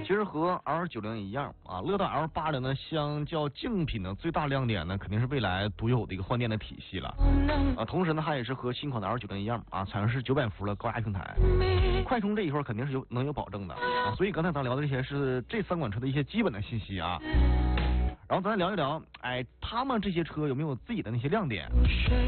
其实和 L90一样啊，乐道 L80呢，相较竞品的最大亮点呢，肯定是未来独有的一个换电的体系了。同时呢，它也是和新款的 L90一样啊，采用是900伏的高压平台，快充这一块肯定是能有保证的啊。所以刚才咱聊的这些是这3款车的一些基本的信息啊。然后咱聊一聊，它们这些车有没有自己的那些亮点？